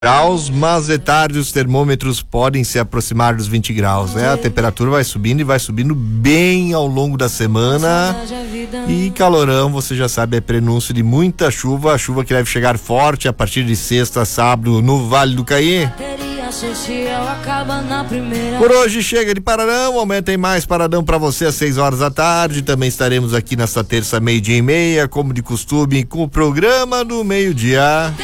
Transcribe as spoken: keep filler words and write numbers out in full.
graus, mas de tarde os termômetros podem se aproximar dos vinte graus, né? A temperatura vai subindo e vai subindo bem ao longo da semana. E calorão, você já sabe, é prenúncio de muita chuva, a chuva que deve chegar forte a partir de sexta, sábado no Vale do Caí. Por hoje chega de Paradão, aumenta em mais Paradão para você às seis horas da tarde. Também estaremos aqui nesta terça, meio-dia e meia, como de costume, com o programa do meio-dia.